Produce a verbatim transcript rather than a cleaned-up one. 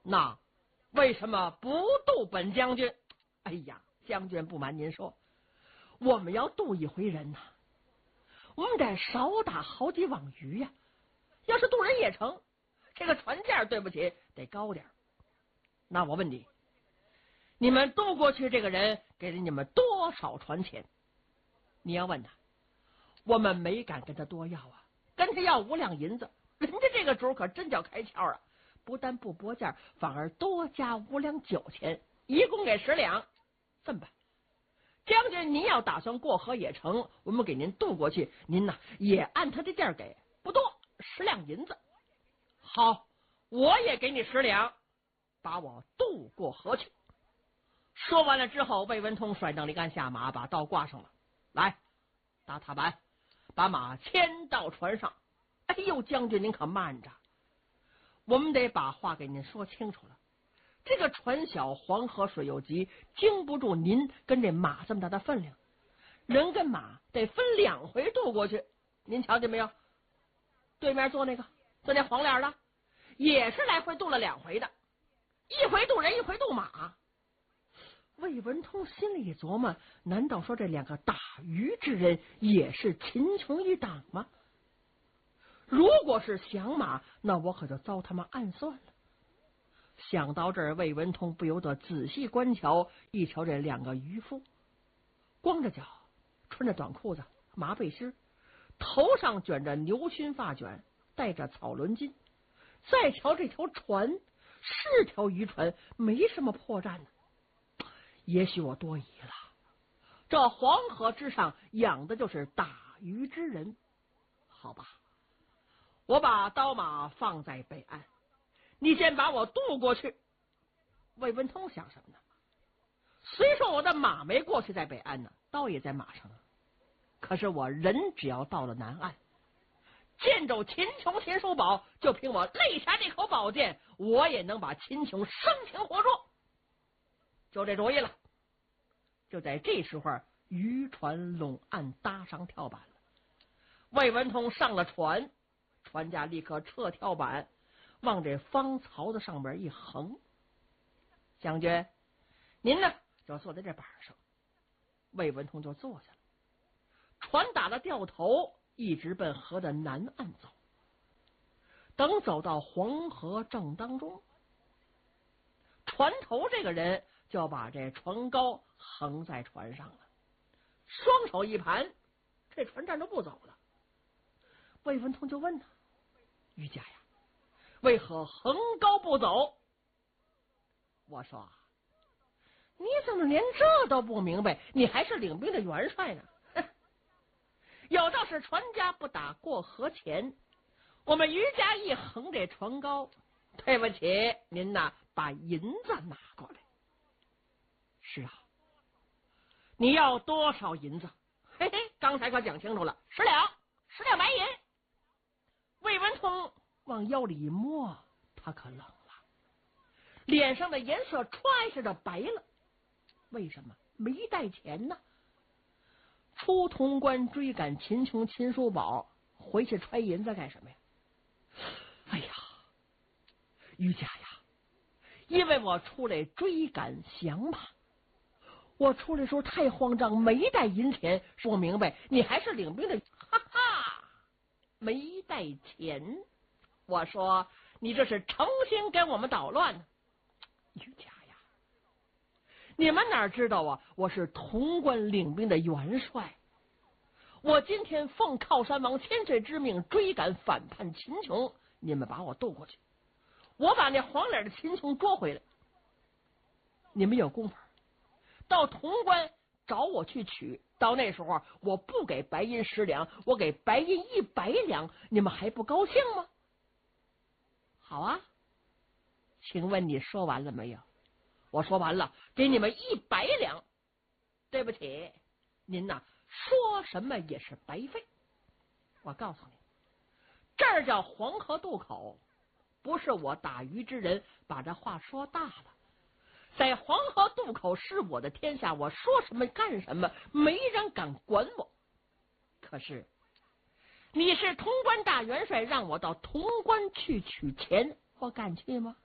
那为什么不渡本将军？哎呀，将军不瞒您说，我们要渡一回人呐、啊，我们得少打好几网鱼呀、啊。要是渡人也成，这个船价对不起得高点。那我问你，你们渡过去这个人给了你们多少船钱？你要问他，我们没敢跟他多要啊，跟他要五两银子，人家这个主可真叫开窍啊！不但不拨价，反而多加五两酒钱，一共给十两。这么办，将军您要打算过河也成，我们给您渡过去，您呐也按他的价给，不多，十两银子。好，我也给你十两，把我渡过河去。说完了之后，魏文通甩灯里杆下马，把道挂上了。来，打踏板，把马牵到船上。哎呦，将军您可慢着，我们得把话给您说清楚了。这个船小，黄河水又急，经不住您跟这马这么大的分量，人跟马得分两回渡过去。您瞧见没有？对面坐那个，坐那黄脸的，也是来回渡了两回的，一回渡人，一回渡马。魏文通心里一琢磨，难道说这两个打鱼之人也是秦琼一党吗？如果是降马，那我可就遭他们暗算了。想到这儿，魏文通不由得仔细观瞧，一瞧这两个渔夫，光着脚，穿着短裤子、麻背心，头上卷着牛须发卷，戴着草轮巾。再瞧这条船，是条渔船，没什么破绽呢。也许我多疑了，这黄河之上养的就是打鱼之人。好吧，我把刀马放在北岸，你先把我渡过去。魏文通想什么呢？虽说我的马没过去在北岸呢，刀也在马上，可是我人只要到了南岸，见着秦琼、秦叔宝，就凭我肋下这口宝剑，我也能把秦琼生擒活捉。就这主意了。就在这时候，渔船拢岸搭上跳板了。魏文通上了船，船家立刻撤跳板，往这方槽子上面一横。将军，您呢就坐在这板上。魏文通就坐下了。船打了掉头，一直奔河的南岸走。等走到黄河正当中，船头这个人就把这船篙横在船上了，双手一盘，这船站着不走了。魏文通就问他：渔家呀，为何横篙不走？我说：你怎么连这都不明白？你还是领兵的元帅呢。有道是船家不打过河前，我们渔家一横这船篙，对不起您呐，把银子拿过来。是啊，你要多少银子？嘿嘿，刚才可讲清楚了，十两，十两白银。魏文通往腰里一摸，他可冷了，脸上的颜色唰似的白了。为什么？没带钱呢。出潼关追赶秦琼、秦叔宝，回去揣银子干什么呀？哎呀，渔家呀，因为我出来追赶降马，我出来的时候太慌张，没带银钱。说明白，你还是领兵的。哈哈，没带钱。我说你这是诚心跟我们捣乱呢。渔家呀，你们哪知道啊，我是潼关领兵的元帅，我今天奉靠山王千岁之命追赶反叛秦琼，你们把我渡过去，我把那黄脸的秦琼捉回来，你们有功夫到潼关找我去取，到那时候我不给白银十两，我给白银一百两，你们还不高兴吗？好啊，请问你说完了没有？我说完了，给你们一百两。对不起，您呐，说什么也是白费。我告诉你，这儿叫黄河渡口，不是我打鱼之人把这话说大了。在黄河渡口是我的天下，我说什么干什么，没人敢管我。可是你是潼关大元帅，让我到潼关去取钱，我敢去吗？